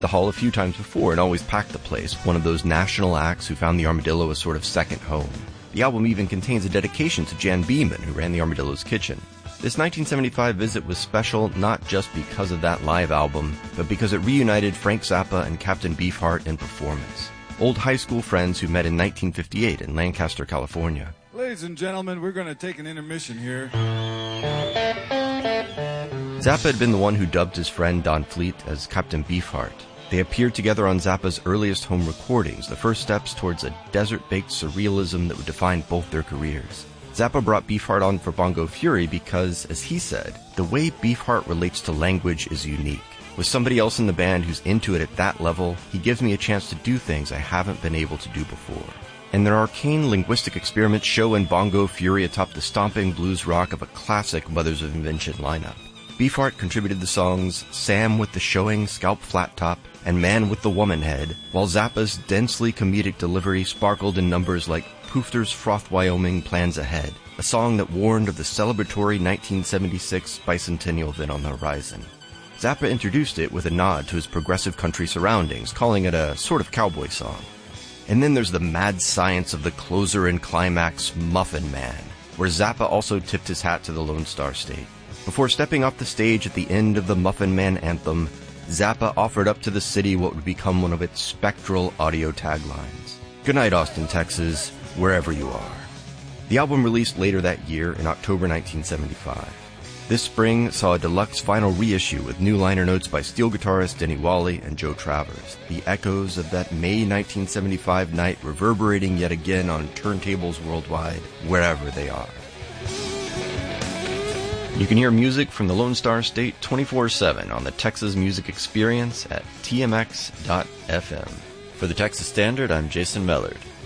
the hall a few times before and always packed the place, one of those national acts who found the Armadillo a sort of second home. The album even contains a dedication to Jan Beeman, who ran the Armadillo's kitchen. This 1975 visit was special not just because of that live album, but because it reunited Frank Zappa and Captain Beefheart in performance. Old high school friends who met in 1958 in Lancaster, California. Ladies and gentlemen, we're going to take an intermission here. Zappa had been the one who dubbed his friend Don Fleet as Captain Beefheart. They appeared together on Zappa's earliest home recordings, the first steps towards a desert-baked surrealism that would define both their careers. Zappa brought Beefheart on for Bongo Fury because, as he said, the way Beefheart relates to language is unique. With somebody else in the band who's into it at that level, he gives me a chance to do things I haven't been able to do before. And their arcane linguistic experiments show in Bongo Fury atop the stomping blues rock of a classic Mothers of Invention lineup. Beefheart contributed the songs Sam with the Showing Scalp Flat Top and Man with the Woman Head, while Zappa's densely comedic delivery sparkled in numbers like Poofter's Froth Wyoming Plans Ahead, a song that warned of the celebratory 1976 bicentennial event on the horizon. Zappa introduced it with a nod to his progressive country surroundings, calling it a sort of cowboy song. And then there's the mad science of the closer and climax Muffin Man, where Zappa also tipped his hat to the Lone Star State. Before stepping off the stage at the end of the Muffin Man anthem, Zappa offered up to the city what would become one of its spectral audio taglines. Good night, Austin, Texas, wherever you are. The album released later that year in October 1975. This spring saw a deluxe vinyl reissue with new liner notes by steel guitarist Denny Wally and Joe Travers, the echoes of that May 1975 night reverberating yet again on turntables worldwide, wherever they are. You can hear music from the Lone Star State 24/7 on the Texas Music Experience at tmx.fm. For the Texas Standard, I'm Jason Mellard.